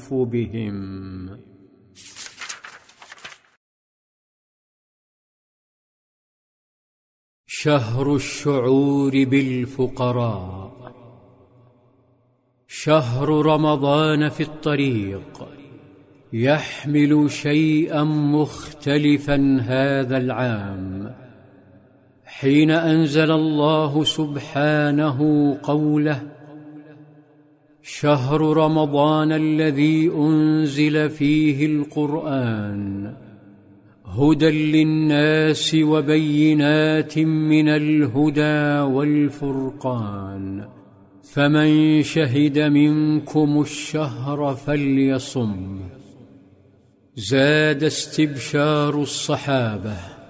يلطف بهم. شهر الشعور بالفقراء. شهر رمضان في الطريق يحمل شيئا مختلفا هذا العام، حين أنزل الله سبحانه قوله: شهر رمضان الذي أنزل فيه القرآن هدى للناس وبينات من الهدى والفرقان، فمن شهد منكم الشهر فليصم. زاد استبشار الصحابة